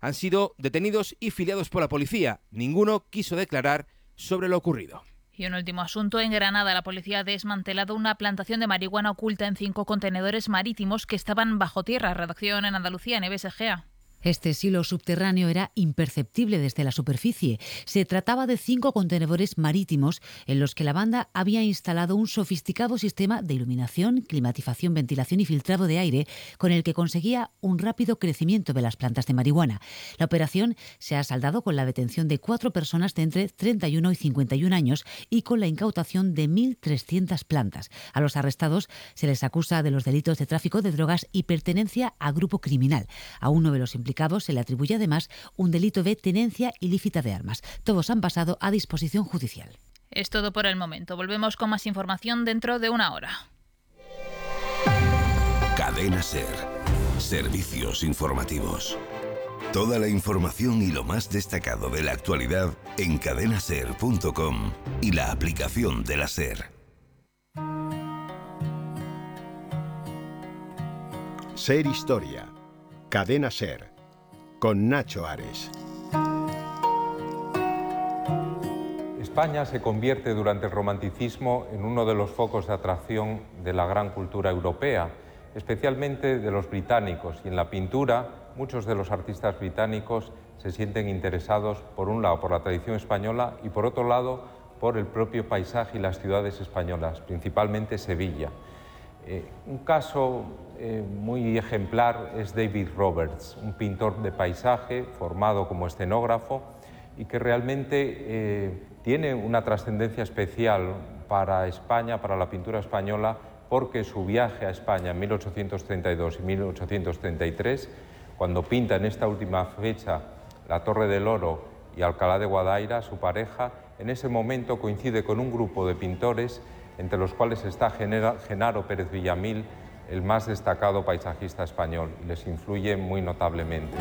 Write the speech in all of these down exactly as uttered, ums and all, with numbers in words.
han sido detenidos y filiados por la policía. Ninguno quiso declarar sobre lo ocurrido. Y un último asunto. En Granada, la policía ha desmantelado una plantación de marihuana oculta en cinco contenedores marítimos que estaban bajo tierra. Redacción en Andalucía, Neves Egea. Este silo subterráneo era imperceptible desde la superficie. Se trataba de cinco contenedores marítimos en los que la banda había instalado un sofisticado sistema de iluminación, climatización, ventilación y filtrado de aire con el que conseguía un rápido crecimiento de las plantas de marihuana. La operación se ha saldado con la detención de cuatro personas de entre treinta y uno y cincuenta y un años y con la incautación de mil trescientas plantas. A los arrestados se les acusa de los delitos de tráfico de drogas y pertenencia a grupo criminal. A uno de los implicados se le atribuye además un delito de tenencia ilícita de armas. Todos han pasado a disposición judicial. Es todo por el momento. Volvemos con más información dentro de una hora. Cadena SER. Servicios informativos. Toda la información y lo más destacado de la actualidad en cadena ser punto com y la aplicación de la SER. SER Historia. Cadena SER. Con Nacho Ares. España se convierte durante el romanticismo en uno de los focos de atracción de la gran cultura europea, especialmente de los británicos. Y en la pintura, muchos de los artistas británicos se sienten interesados, por un lado, por la tradición española y, por otro lado, por el propio paisaje y las ciudades españolas, principalmente Sevilla. Eh, un caso eh, muy ejemplar es David Roberts, un pintor de paisaje formado como escenógrafo y que realmente eh, tiene una trascendencia especial para España, para la pintura española, porque su viaje a España en mil ochocientos treinta y dos y mil ochocientos treinta y tres, cuando pinta en esta última fecha la Torre del Oro y Alcalá de Guadaira, su pareja, en ese momento coincide con un grupo de pintores entre los cuales está Genaro Pérez Villamil, el más destacado paisajista español, y les influye muy notablemente.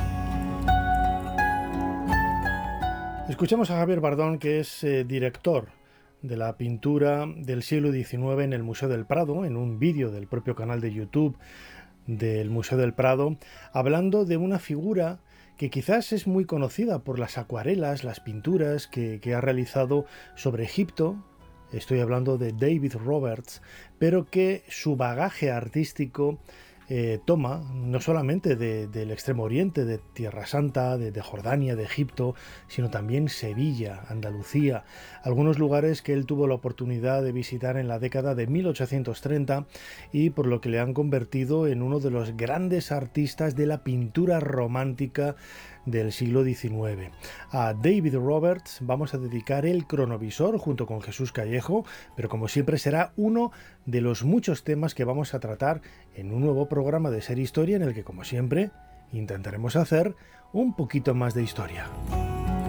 Escuchamos a Javier Bardón, que es eh, director de la pintura del siglo diecinueve en el Museo del Prado, en un vídeo del propio canal de YouTube del Museo del Prado, hablando de una figura que quizás es muy conocida por las acuarelas, las pinturas que, que ha realizado sobre Egipto. Estoy hablando de David Roberts, pero que su bagaje artístico eh, toma no solamente de, del Extremo Oriente, de Tierra Santa, de, de Jordania, de Egipto, sino también Sevilla, Andalucía, algunos lugares que él tuvo la oportunidad de visitar en la década de mil ochocientos treinta y por lo que le han convertido en uno de los grandes artistas de la pintura romántica del siglo diecinueve. A David Roberts vamos a dedicar el cronovisor junto con Jesús Callejo, pero como siempre será uno de los muchos temas que vamos a tratar en un nuevo programa de SER Historia en el que, como siempre, intentaremos hacer un poquito más de historia.